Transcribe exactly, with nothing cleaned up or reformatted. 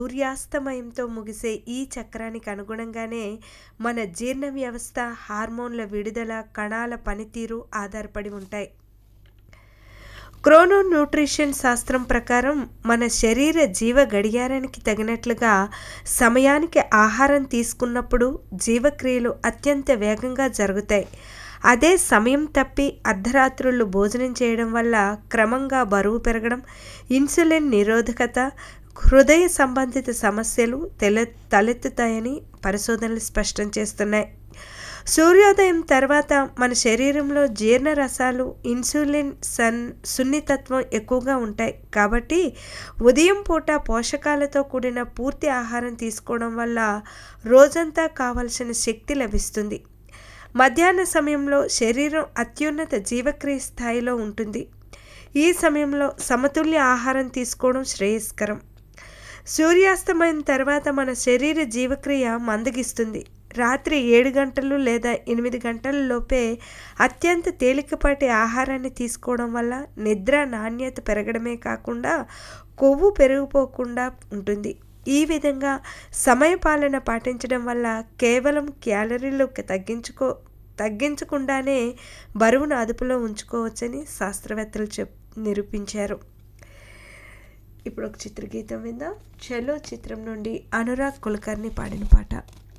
సూర్యాస్తమయంతో ముగిసే ఈ చక్రానికి అనుగుణంగానే మన జీర్ణ వ్యవస్థ, హార్మోన్ల విడుదల, కణాల పనితీరు ఆధారపడి ఉంటాయి. క్రోనో న్యూట్రిషన్ శాస్త్రం ప్రకారం మన శరీర జీవ గడియారానికి తగినట్లుగా సమయానికి ఆహారం తీసుకున్నప్పుడు జీవక్రియలు అత్యంత వేగంగా జరుగుతాయి. అదే సమయం తప్పి అర్ధరాత్రులు భోజనం చేయడం వల్ల క్రమంగా బరువు పెరగడం, ఇన్సులిన్ నిరోధకత, హృదయ సంబంధిత సమస్యలు తెల తలెత్తుతాయని పరిశోధనలు స్పష్టం చేస్తున్నాయి. సూర్యోదయం తర్వాత మన శరీరంలో జీర్ణ రసాలు, ఇన్సులిన్ సన్ సున్నితత్వం ఎక్కువగా ఉంటాయి. కాబట్టి ఉదయం పూట పోషకాలతో కూడిన పూర్తి ఆహారం తీసుకోవడం వల్ల రోజంతా కావలసిన శక్తి లభిస్తుంది. మధ్యాహ్న సమయంలో శరీరం అత్యున్నత జీవక్రియ స్థాయిలో ఉంటుంది. ఈ సమయంలో సమతుల్య ఆహారం తీసుకోవడం శ్రేయస్కరం. సూర్యాస్తమయం తర్వాత మన శరీర జీవక్రియ మందగిస్తుంది. రాత్రి ఏడు గంటలు లేదా ఎనిమిది గంటల లోపే అత్యంత తేలికపాటి ఆహారాన్ని తీసుకోవడం వల్ల నిద్ర నాణ్యత పెరగడమే కాకుండా కొవ్వు పెరిగిపోకుండా ఉంటుంది. ఈ విధంగా సమయపాలన పాటించడం వల్ల కేవలం క్యాలరీలు తగ్గించుకో తగ్గించకుండానే బరువును అదుపులో ఉంచుకోవచ్చని శాస్త్రవేత్తలు చెప్ నిరూపించారు. ఇప్పుడు ఒక చిత్రగీతం విందాం. చలో చిత్రం నుండి అనురాగ్ కులకర్ణి పాడిన పాట.